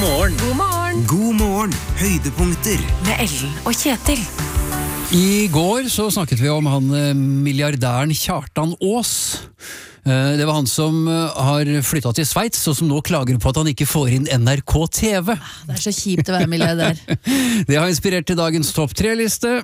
morgen. God morgen. God morgen, høydepunkter. Med Ellen og Kjetil. I går så snakket vi om han milliardæren Kjartan Aas. Det var han som har flyttet til Sveits, og som nå klager på at han ikke får inn NRK TV. Det er så kjipt å være milliardær. Det har inspirert til dagens topp 3-liste.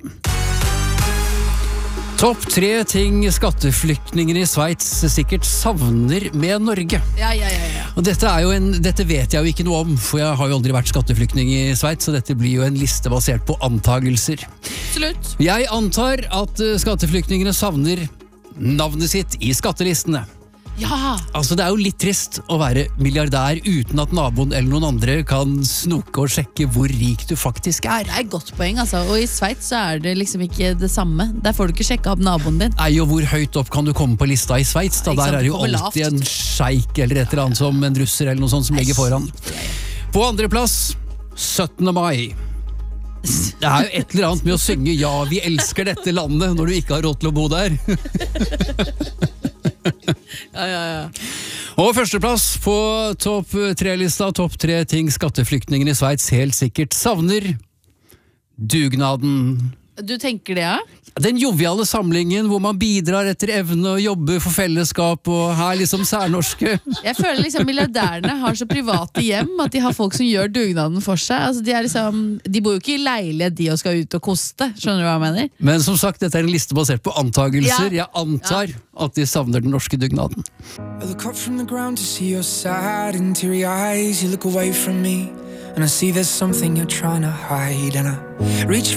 Topp 3 ting skatteflyktninger i Sveits sikkert savner med Norge. Ja. Og dette vet jeg jo ikke noe om, for jeg har jo aldri vært skatteflyktning i Sveits, så dette blir jo en liste basert på antagelser. Absolutt. Jeg antar at skatteflyktningene savner navnet sitt i skattelistene. Ja. Altså, det er jo litt trist å være milliardær uten at naboen eller noen andre kan snoke og sjekke hvor rik du faktisk er. Det er et godt poeng, altså. Og i Sveits så er det liksom ikke det samme. Der får du ikke sjekke opp naboen din. Nei, og hvor høyt opp kan du komme på lista i Sveits? Da der er det jo alltid en sjeik eller et eller annet som en russer eller noe sånt som ligger foran. På andre plass, 17. mai. Det er jo et eller annet med å synge «Ja, vi elsker dette landet» når du ikke har råd til å bo der. Ja. Og førsteplass på topp 3-lista, topp 3 ting skatteflyktningene i Sveits helt sikkert savner. Dugnaden. Du tenker det, ja? Den joviale samlingen hvor man bidrar etter evne og jobber for fellesskap og her liksom særnorske. Jeg føler liksom milliardærene har så private hjem at de har folk som gjør dugnaden for seg. Altså, de bor jo ikke i leilighet de og skal ut og koste. Skjønner du hva jeg mener? Men som sagt, dette er en liste basert på antagelser. Jeg antar at de savner den norske dugnaden. I look up from the ground to see your sad and teary eyes. You look away from me and I see there's something you're trying to hide. And I reach